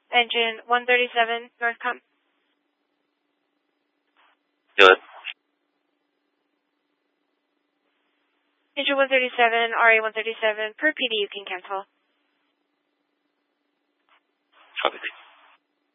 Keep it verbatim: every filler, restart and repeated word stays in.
Engine one thirty-seven, Northcom. Good. Engine one thirty-seven, R A one thirty-seven, per P D you can cancel. Okay.